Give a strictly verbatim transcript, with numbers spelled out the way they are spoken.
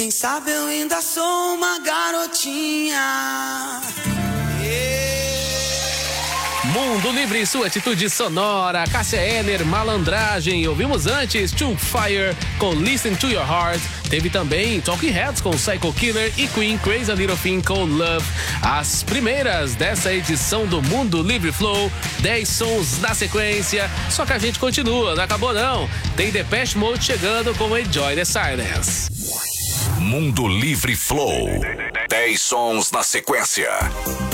Quem sabe eu ainda sou uma garotinha. Mundo Livre, sua atitude sonora. Cássia Eller, Malandragem. Ouvimos antes To Fire com Listen to Your Heart. Teve também Talking Heads com Psycho Killer e Queen, Crazy Little Thing com Love. As primeiras dessa edição do Mundo Livre Flow. dez sons na sequência. Só que a gente continua, não acabou não. Tem Depeche Mode chegando com Enjoy the Silence. Mundo Livre Flow. dez sons na sequência.